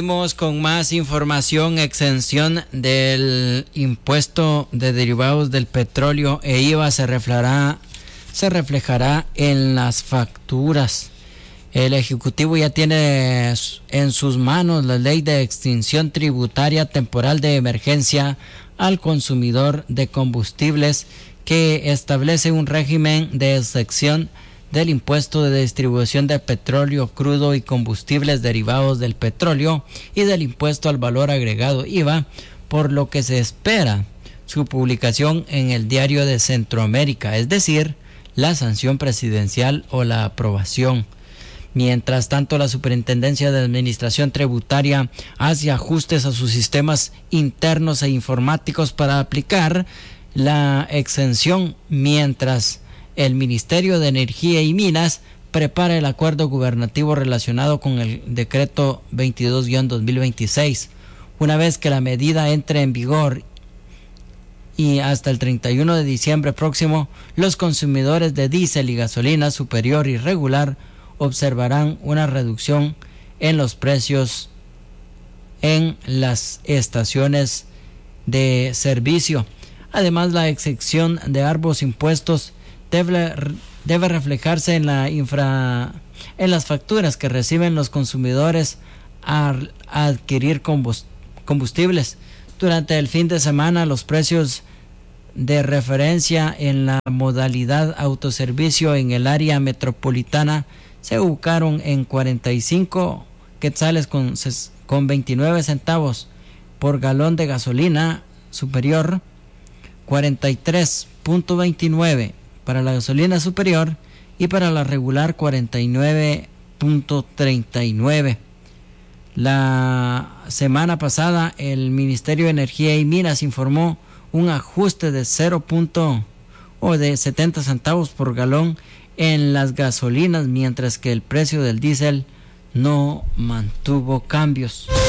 Seguimos con más información. Exención del impuesto de derivados del petróleo e IVA se reflejará en las facturas. El Ejecutivo ya tiene en sus manos la ley de extinción tributaria temporal de emergencia al consumidor de combustibles, que establece un régimen de exención del impuesto de distribución de petróleo crudo y combustibles derivados del petróleo y del impuesto al valor agregado IVA, por lo que se espera su publicación en el Diario de Centroamérica, es decir, la sanción presidencial o la aprobación. Mientras tanto, la Superintendencia de Administración Tributaria hace ajustes a sus sistemas internos e informáticos para aplicar la exención, mientras el Ministerio de Energía y Minas prepara el acuerdo gubernativo relacionado con el decreto 22-2026. Una vez que la medida entre en vigor y hasta el 31 de diciembre próximo, los consumidores de diésel y gasolina superior y regular observarán una reducción en los precios en las estaciones de servicio. Además, la exención de ambos impuestos debe reflejarse en las facturas que reciben los consumidores al adquirir combustibles. Durante el fin de semana, los precios de referencia en la modalidad autoservicio en el área metropolitana se ubicaron en 45 quetzales con 29 centavos por galón de gasolina superior, 43.29 para la gasolina superior y para la regular 49.39. La semana pasada el Ministerio de Energía y Minas informó un ajuste de 70 centavos por galón en las gasolinas, mientras que el precio del diésel no mantuvo cambios.